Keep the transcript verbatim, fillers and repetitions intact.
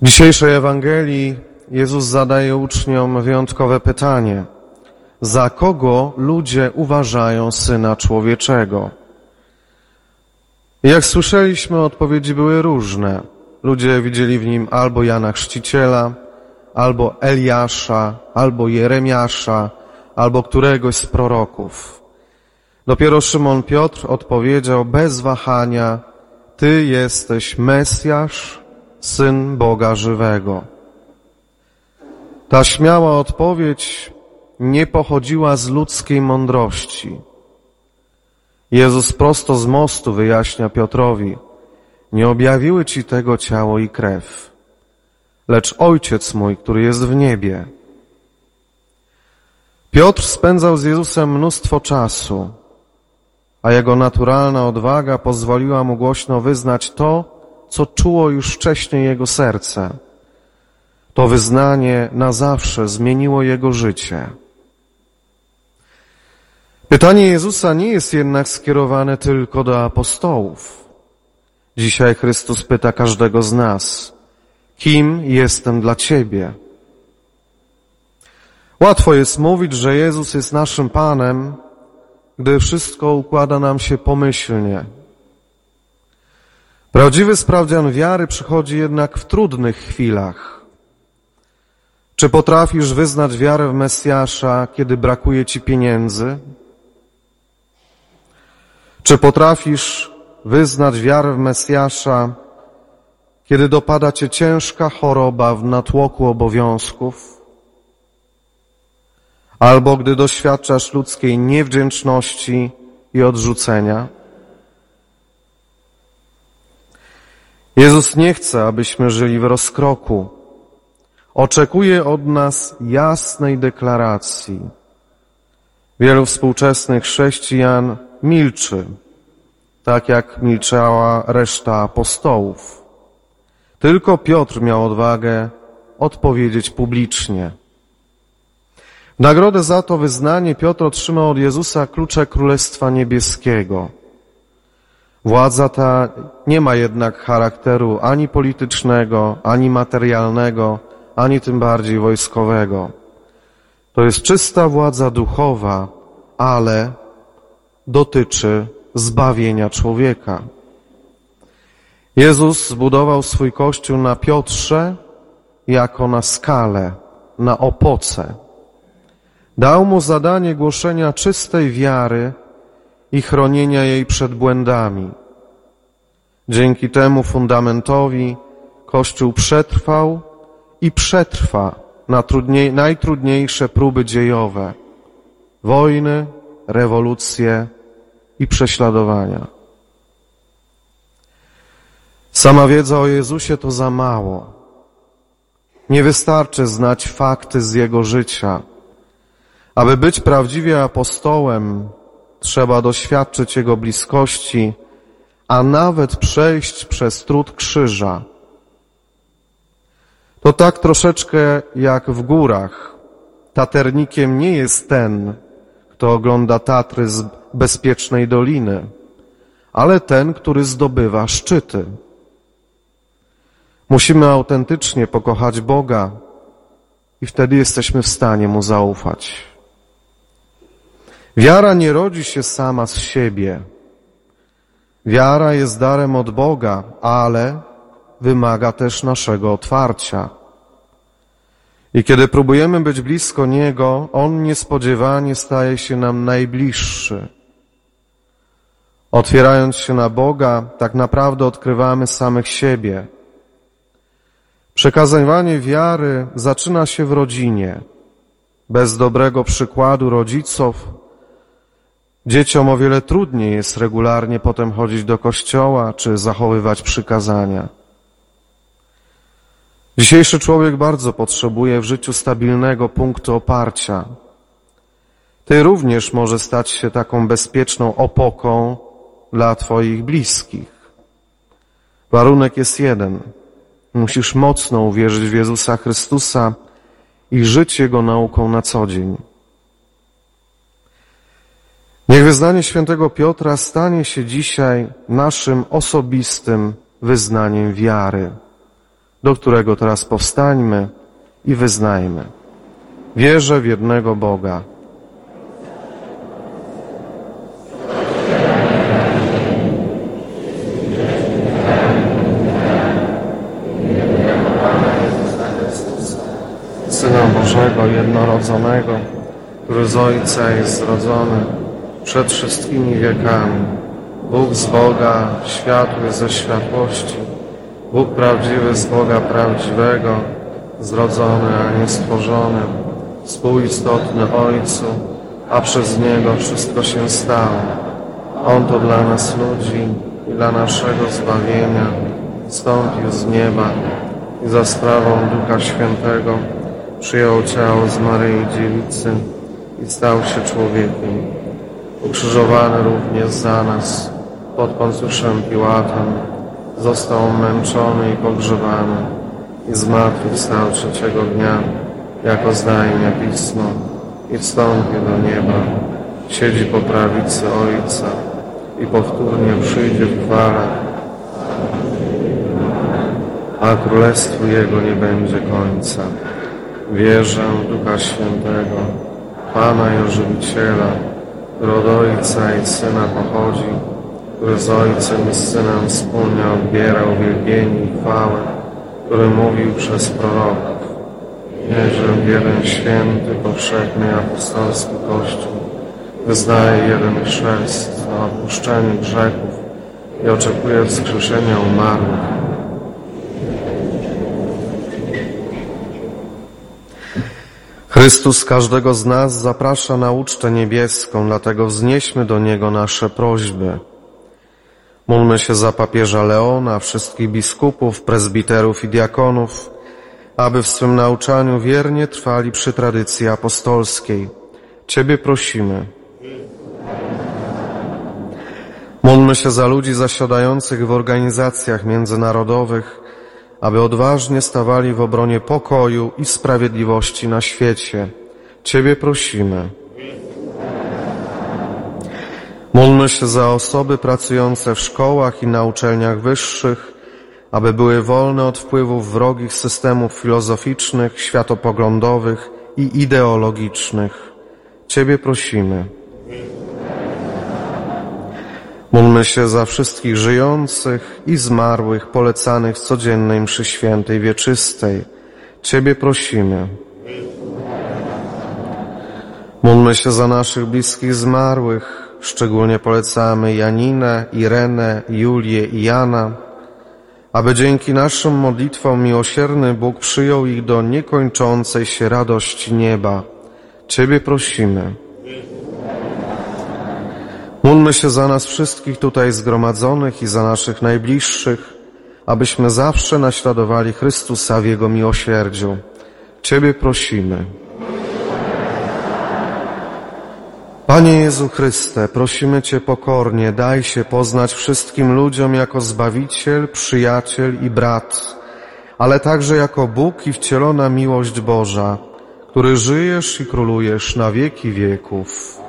W dzisiejszej Ewangelii Jezus zadaje uczniom wyjątkowe pytanie. Za kogo ludzie uważają Syna Człowieczego? I jak słyszeliśmy, odpowiedzi były różne. Ludzie widzieli w Nim albo Jana Chrzciciela, albo Eliasza, albo Jeremiasza, albo któregoś z proroków. Dopiero Szymon Piotr odpowiedział bez wahania: Ty jesteś Mesjasz, Syn Boga żywego. Ta śmiała odpowiedź nie pochodziła z ludzkiej mądrości. Jezus prosto z mostu wyjaśnia Piotrowi: nie objawiły ci tego ciało i krew, lecz Ojciec mój, który jest w niebie. Piotr spędzał z Jezusem mnóstwo czasu, a jego naturalna odwaga pozwoliła mu głośno wyznać to, co czuło już wcześniej jego serce. To wyznanie na zawsze zmieniło jego życie. Pytanie Jezusa nie jest jednak skierowane tylko do apostołów. Dzisiaj Chrystus pyta każdego z nas: kim jestem dla Ciebie? Łatwo jest mówić, że Jezus jest naszym Panem, gdy wszystko układa nam się pomyślnie. Prawdziwy sprawdzian wiary przychodzi jednak w trudnych chwilach. Czy potrafisz wyznać wiarę w Mesjasza, kiedy brakuje ci pieniędzy? Czy potrafisz wyznać wiarę w Mesjasza, kiedy dopada cię ciężka choroba w natłoku obowiązków? Albo gdy doświadczasz ludzkiej niewdzięczności i odrzucenia? Jezus nie chce, abyśmy żyli w rozkroku. Oczekuje od nas jasnej deklaracji. Wielu współczesnych chrześcijan milczy, tak jak milczała reszta apostołów. Tylko Piotr miał odwagę odpowiedzieć publicznie. W nagrodę za to wyznanie Piotr otrzymał od Jezusa klucze Królestwa Niebieskiego. Władza ta nie ma jednak charakteru ani politycznego, ani materialnego, ani tym bardziej wojskowego. To jest czysta władza duchowa, ale dotyczy zbawienia człowieka. Jezus zbudował swój Kościół na Piotrze jako na skalę, na opoce. Dał mu zadanie głoszenia czystej wiary i chronienia jej przed błędami. Dzięki temu fundamentowi Kościół przetrwał i przetrwa na trudniej, najtrudniejsze próby dziejowe, wojny, rewolucje i prześladowania. Sama wiedza o Jezusie to za mało. Nie wystarczy znać fakty z Jego życia. Aby być prawdziwie apostołem, trzeba doświadczyć Jego bliskości, a nawet przejść przez trud krzyża. To tak troszeczkę jak w górach. Taternikiem nie jest ten, kto ogląda Tatry z bezpiecznej doliny, ale ten, który zdobywa szczyty. Musimy autentycznie pokochać Boga i wtedy jesteśmy w stanie Mu zaufać. Wiara nie rodzi się sama z siebie. Wiara jest darem od Boga, ale wymaga też naszego otwarcia. I kiedy próbujemy być blisko Niego, On niespodziewanie staje się nam najbliższy. Otwierając się na Boga, tak naprawdę odkrywamy samych siebie. Przekazywanie wiary zaczyna się w rodzinie. Bez dobrego przykładu rodziców dzieciom o wiele trudniej jest regularnie potem chodzić do kościoła czy zachowywać przykazania. Dzisiejszy człowiek bardzo potrzebuje w życiu stabilnego punktu oparcia. Ty również może stać się taką bezpieczną opoką dla Twoich bliskich. Warunek jest jeden. Musisz mocno uwierzyć w Jezusa Chrystusa i żyć Jego nauką na co dzień. Niech wyznanie świętego Piotra stanie się dzisiaj naszym osobistym wyznaniem wiary. do którego teraz powstańmy i wyznajmy. Wierzę w jednego Boga, Syna Bożego jednorodzonego, który z Ojca jest zrodzony przed wszystkimi wiekami. Bóg z Boga, światły ze światłości, Bóg prawdziwy z Boga prawdziwego, zrodzony, a nie stworzony, współistotny Ojcu, a przez Niego wszystko się stało. On to dla nas ludzi i dla naszego zbawienia zstąpił z nieba i za sprawą Ducha Świętego przyjął ciało z Maryi Dziewicy i stał się człowiekiem. Ukrzyżowany również za nas pod Poncjuszem Piłatem, został męczony i pogrzebany i zmartwychwstał trzeciego dnia, jako zdaje Pismo, i wstąpił do nieba. Siedzi po prawicy Ojca i powtórnie przyjdzie w chwale, a królestwu Jego nie będzie końca. Wierzę w Ducha Świętego, Pana i Ożywiciela, który od Ojca i Syna pochodzi, który z Ojcem i Synem wspólnie odbierał wielbienie i chwałę, który mówił przez proroków. Wierzę w jeden święty, powszechny, apostolski Kościół, wyznaję jeden chrzest na odpuszczenie grzechów i oczekuję wskrzeszenia umarłych. Chrystus każdego z nas zaprasza na ucztę niebieską, dlatego wznieśmy do Niego nasze prośby. Módlmy się za papieża Leona, wszystkich biskupów, prezbiterów i diakonów, aby w swym nauczaniu wiernie trwali przy tradycji apostolskiej. Ciebie prosimy. Módlmy się za ludzi zasiadających w organizacjach międzynarodowych, aby odważnie stawali w obronie pokoju i sprawiedliwości na świecie. Ciebie prosimy. Módlmy się za osoby pracujące w szkołach i na uczelniach wyższych, aby były wolne od wpływów wrogich systemów filozoficznych, światopoglądowych i ideologicznych. Ciebie prosimy. Módlmy się za wszystkich żyjących i zmarłych polecanych w codziennej mszy świętej wieczystej. Ciebie prosimy. Módlmy się za naszych bliskich zmarłych, szczególnie polecamy Janinę, Irenę, Julię i Jana, aby dzięki naszym modlitwom miłosierny Bóg przyjął ich do niekończącej się radości nieba. Ciebie prosimy. Módlmy się za nas wszystkich tutaj zgromadzonych i za naszych najbliższych, abyśmy zawsze naśladowali Chrystusa w Jego miłosierdziu. Ciebie prosimy. Panie Jezu Chryste, prosimy Cię pokornie, daj się poznać wszystkim ludziom jako Zbawiciel, Przyjaciel i Brat, ale także jako Bóg i wcielona miłość Boża, który żyjesz i królujesz na wieki wieków.